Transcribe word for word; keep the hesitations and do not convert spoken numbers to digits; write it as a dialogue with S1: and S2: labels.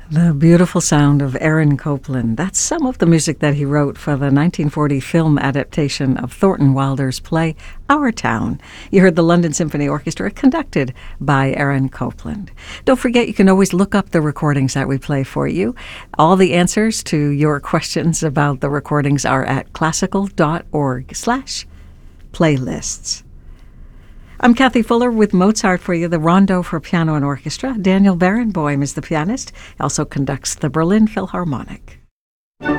S1: The beautiful sound of Aaron Copland. That's some of the music that he wrote for the nineteen forty film adaptation of Thornton Wilder's play, Our Town. You heard the London Symphony Orchestra conducted by Aaron Copland. Don't forget, you can always look up the recordings that we play for you. All the answers to your questions about the recordings are at classical.org slash playlists. I'm Kathy Fuller with Mozart for you, the Rondo for Piano and Orchestra. Daniel Barenboim is the pianist. He also conducts the Berlin Philharmonic.